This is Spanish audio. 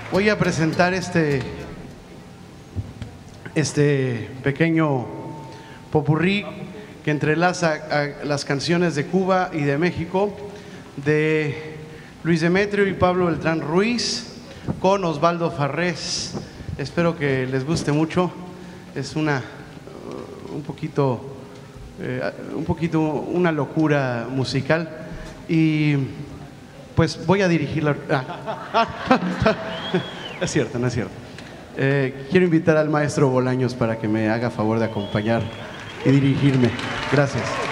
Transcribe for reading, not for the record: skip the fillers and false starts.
Voy a presentar este pequeño popurrí que entrelaza a las canciones de Cuba y de México, de Luis Demetrio y Pablo Beltrán Ruiz, con Osvaldo Farrés. Espero que les guste mucho. Es un poquito una locura musical, y pues voy a dirigirla. Es cierto, no es cierto. Quiero invitar al maestro Bolaños para que me haga favor de acompañar y dirigirme. Gracias.